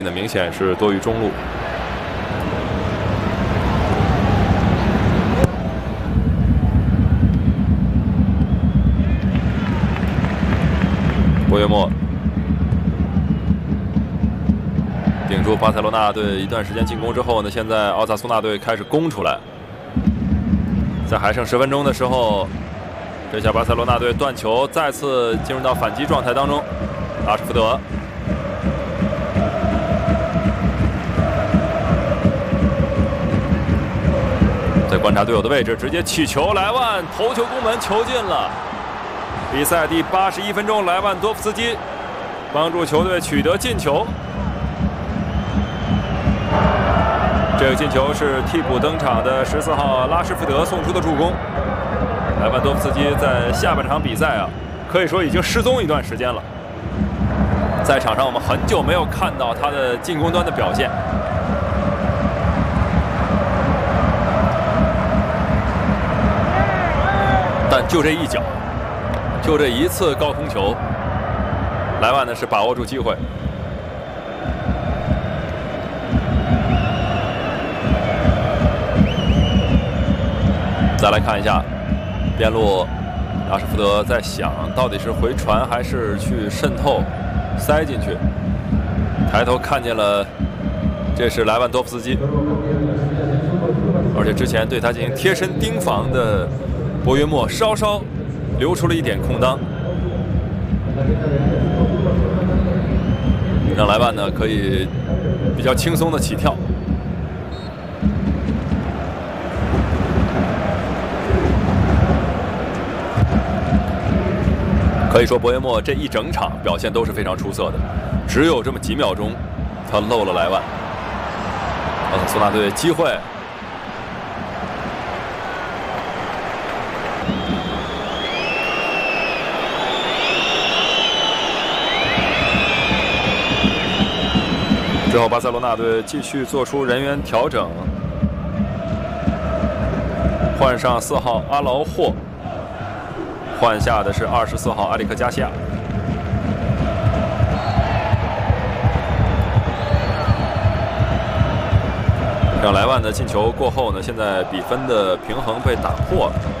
明显是多于中路。博约莫顶住巴塞罗那队一段时间进攻之后呢，现在奥萨苏纳队开始攻出来。在还剩10分钟的时候，这下巴塞罗那队断球，再次进入到反击状态当中。拉什福德。 在观察队友的位置，直接起球，莱万头球攻门，球进了。比赛第81分钟，莱万多夫斯基帮助球队取得进球。这个进球是替补登场的14号拉什福德送出的助攻。莱万多夫斯基在下半场比赛啊，可以说已经失踪一段时间了。在场上，我们很久没有看到他的进攻端的表现。 但就这一脚，就这一次高空球，莱万呢是把握住机会。再来看一下边路，拉什福德在想到底是回传还是去渗透塞进去。抬头看见了，这是莱万多夫斯基，而且之前对他进行贴身盯防的。 博约莫稍稍留出了一点空当，让莱万呢可以比较轻松的起跳。可以说，博约莫这一整场表现都是非常出色的，只有这么几秒钟，他漏了莱万。奥萨苏纳队机会。 之后，巴塞罗那队继续做出人员调整，换上4号阿劳霍，换下的是24号阿里克加西亚。让莱万的进球过后呢，现在比分的平衡被打破了。